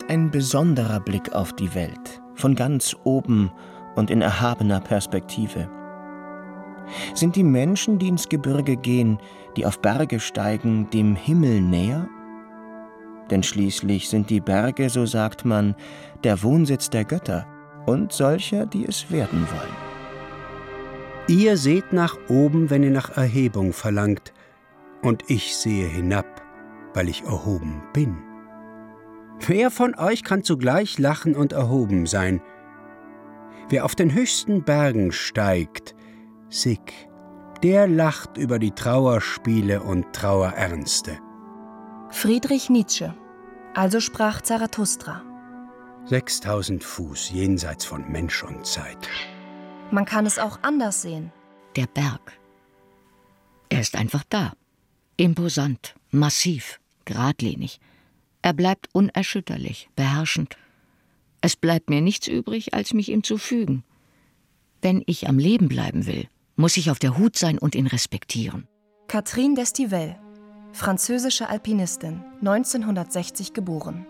ist ein besonderer Blick auf die Welt, von ganz oben und in erhabener Perspektive. Sind die Menschen, die ins Gebirge gehen, die auf Berge steigen, dem Himmel näher? Denn schließlich sind die Berge, so sagt man, der Wohnsitz der Götter und solcher, die es werden wollen. Ihr seht nach oben, wenn ihr nach Erhebung verlangt, und ich sehe hinab, weil ich erhoben bin. Wer von euch kann zugleich lachen und erhoben sein? Wer auf den höchsten Bergen steigt, sick, der lacht über die Trauerspiele und Trauerernste. Friedrich Nietzsche, also sprach Zarathustra. 6000 Fuß jenseits von Mensch und Zeit. Man kann es auch anders sehen. Der Berg. Er ist einfach da. Imposant, massiv, geradlinig. Er bleibt unerschütterlich, beherrschend. Es bleibt mir nichts übrig, als mich ihm zu fügen. Wenn ich am Leben bleiben will, muss ich auf der Hut sein und ihn respektieren. Catherine Destivelle, französische Alpinistin, 1960 geboren.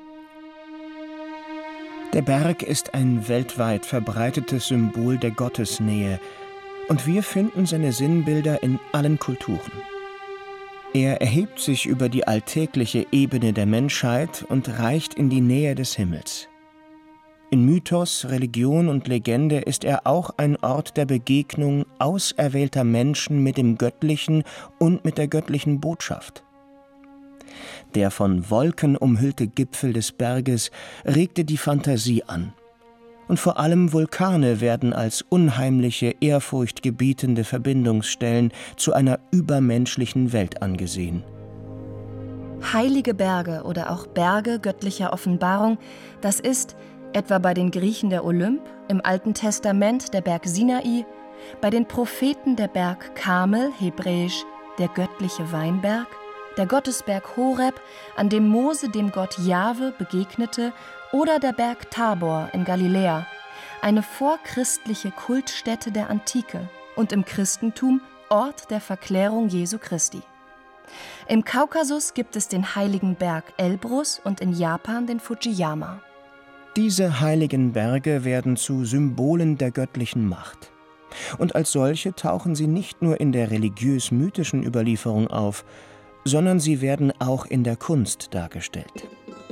Der Berg ist ein weltweit verbreitetes Symbol der Gottesnähe und wir finden seine Sinnbilder in allen Kulturen. Er erhebt sich über die alltägliche Ebene der Menschheit und reicht in die Nähe des Himmels. In Mythos, Religion und Legende ist er auch ein Ort der Begegnung auserwählter Menschen mit dem Göttlichen und mit der göttlichen Botschaft. Der von Wolken umhüllte Gipfel des Berges regte die Fantasie an. Und vor allem Vulkane werden als unheimliche, ehrfurchtgebietende Verbindungsstellen zu einer übermenschlichen Welt angesehen. Heilige Berge oder auch Berge göttlicher Offenbarung, das ist etwa bei den Griechen der Olymp, im Alten Testament der Berg Sinai, bei den Propheten der Berg Karmel, hebräisch der göttliche Weinberg, der Gottesberg Horeb, an dem Mose dem Gott Jahwe begegnete, oder der Berg Tabor in Galiläa, eine vorchristliche Kultstätte der Antike und im Christentum Ort der Verklärung Jesu Christi. Im Kaukasus gibt es den heiligen Berg Elbrus und in Japan den Fujiyama. Diese heiligen Berge werden zu Symbolen der göttlichen Macht. Und als solche tauchen sie nicht nur in der religiös-mythischen Überlieferung auf, sondern sie werden auch in der Kunst dargestellt.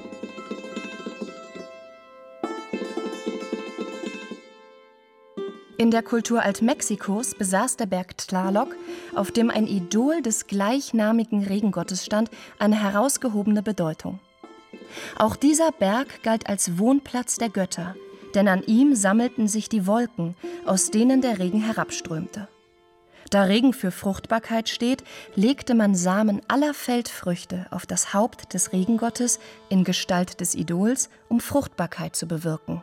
In der Kultur Altmexikos besaß der Berg Tlaloc, auf dem ein Idol des gleichnamigen Regengottes stand, eine herausgehobene Bedeutung. Auch dieser Berg galt als Wohnplatz der Götter, denn an ihm sammelten sich die Wolken, aus denen der Regen herabströmte. Da Regen für Fruchtbarkeit steht, legte man Samen aller Feldfrüchte auf das Haupt des Regengottes in Gestalt des Idols, um Fruchtbarkeit zu bewirken.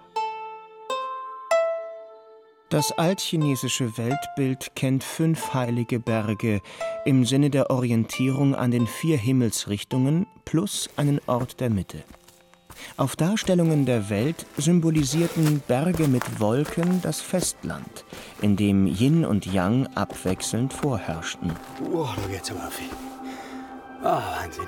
Das altchinesische Weltbild kennt 5 heilige Berge im Sinne der Orientierung an den 4 Himmelsrichtungen plus einen Ort der Mitte. Auf Darstellungen der Welt symbolisierten Berge mit Wolken das Festland, in dem Yin und Yang abwechselnd vorherrschten. Oh, da geht's aber viel. Wahnsinn.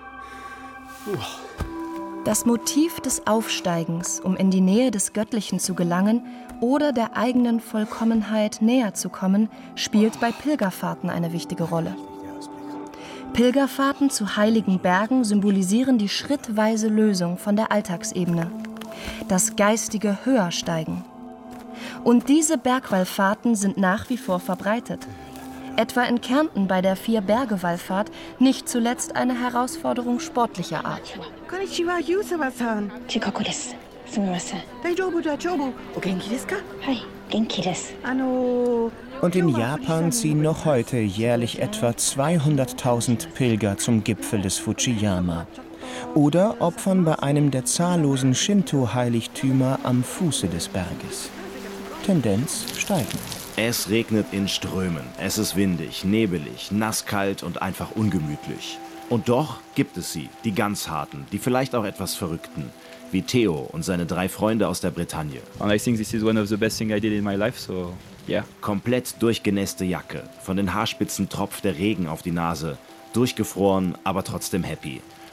Das Motiv des Aufsteigens, um in die Nähe des Göttlichen zu gelangen oder der eigenen Vollkommenheit näher zu kommen, spielt bei Pilgerfahrten eine wichtige Rolle. Pilgerfahrten zu heiligen Bergen symbolisieren die schrittweise Lösung von der Alltagsebene, das geistige Höhersteigen. Und diese Bergwallfahrten sind nach wie vor verbreitet. Etwa in Kärnten bei der 4-Berge-Wallfahrt, nicht zuletzt eine Herausforderung sportlicher Art. Konnichiwa, Yusawa-san. Chikoku desu. Sumimasen. Daijoubu, daijoubu. O genki desu ka? Hai, genki desu. Und in Japan ziehen noch heute jährlich etwa 200.000 Pilger zum Gipfel des Fujiyama. Oder opfern bei einem der zahllosen Shinto-Heiligtümer am Fuße des Berges. Tendenz steigen. Es regnet in Strömen, es ist windig, nebelig, nasskalt und einfach ungemütlich. Und doch gibt es sie, die ganz harten, die vielleicht auch etwas verrückten, wie Theo und seine 3 Freunde aus der Bretagne. And I think this is one of the best things I did in my life, so yeah. Komplett durchgenässte Jacke, von den Haarspitzen tropft der Regen auf die Nase, durchgefroren, aber trotzdem happy.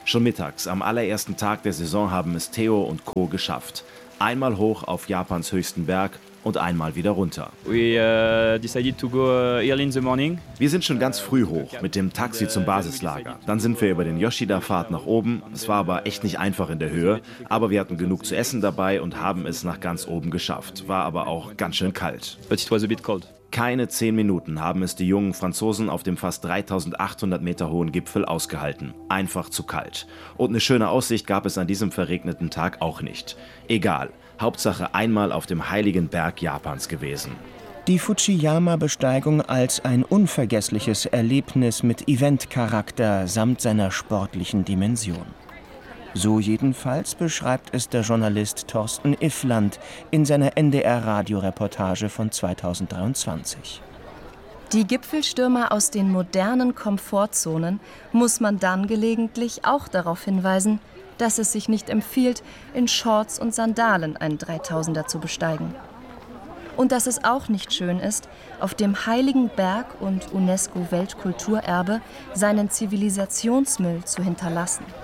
Schon mittags, am allerersten Tag der Saison, haben es Theo und Co. geschafft. Einmal hoch auf Japans höchsten Berg und einmal wieder runter. We decided to go early in the morning. Wir sind schon ganz früh hoch mit dem Taxi zum Basislager. Dann sind wir über den Yoshida-Pfad nach oben. Es war aber echt nicht einfach in der Höhe. Aber wir hatten genug zu essen dabei und haben es nach ganz oben geschafft. War aber auch ganz schön kalt. But it was a bit cold. Keine 10 Minuten haben es die jungen Franzosen auf dem fast 3800 Meter hohen Gipfel ausgehalten. Einfach zu kalt. Und eine schöne Aussicht gab es an diesem verregneten Tag auch nicht. Egal, Hauptsache einmal auf dem heiligen Berg Japans gewesen. Die Fujiyama-Besteigung als ein unvergessliches Erlebnis mit Eventcharakter samt seiner sportlichen Dimension. So jedenfalls beschreibt es der Journalist Thorsten Iffland in seiner NDR-Radioreportage von 2023. Die Gipfelstürmer aus den modernen Komfortzonen muss man dann gelegentlich auch darauf hinweisen, dass es sich nicht empfiehlt, in Shorts und Sandalen einen 3000er zu besteigen. Und dass es auch nicht schön ist, auf dem heiligen Berg und UNESCO-Weltkulturerbe seinen Zivilisationsmüll zu hinterlassen.